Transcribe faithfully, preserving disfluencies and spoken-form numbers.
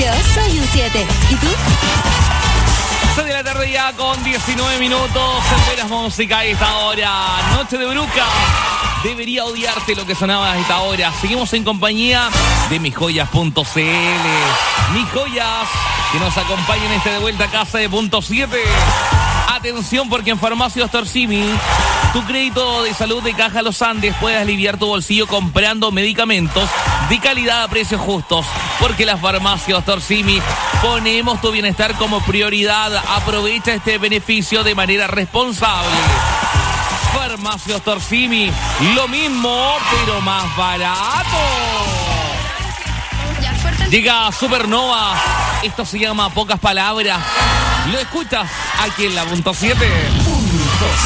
Yo soy un siete. ¿Y tú? seis de la tarde ya con diecinueve minutos. Esperas música a esta hora. Noche de Bruca. Debería odiarte lo que sonaba a esta hora. Seguimos en compañía de mis joyas punto c l. Mis joyas que nos acompañan este de vuelta a casa de punto siete. Atención, porque en Farmacias Torsimi, tu crédito de salud de Caja Los Andes puede aliviar tu bolsillo comprando medicamentos de calidad a precios justos. Porque las Farmacias Torsimi ponemos tu bienestar como prioridad. Aprovecha este beneficio de manera responsable. Farmacias Torsimi, lo mismo, pero más barato. Llega Supernova. Esto se llama Pocas Palabras. Lo escuchas aquí en la punto siete.